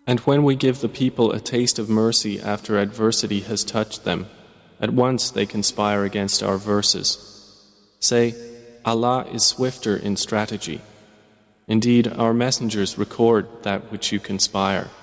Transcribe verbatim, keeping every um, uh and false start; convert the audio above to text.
And when we give the people a taste of mercy after adversity has touched them, at once they conspire against our verses. Say, Allah is swifter in strategy. Indeed, our messengers record that which you conspire.